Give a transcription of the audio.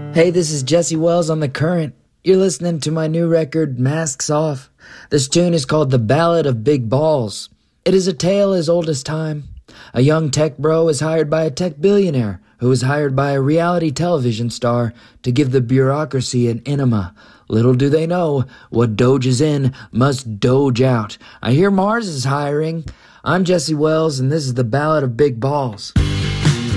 Hey, this is Jesse Wells on The Current. You're listening to my new record, Masks Off. This tune is called The Ballad of Big Balls. It is a tale as old as time. A young tech bro is hired by a tech billionaire who is hired by a reality television star to give the bureaucracy an enema. Little do they know, what doges in must doge out. I hear Mars is hiring. I'm Jesse Wells, and this is The Ballad of Big Balls.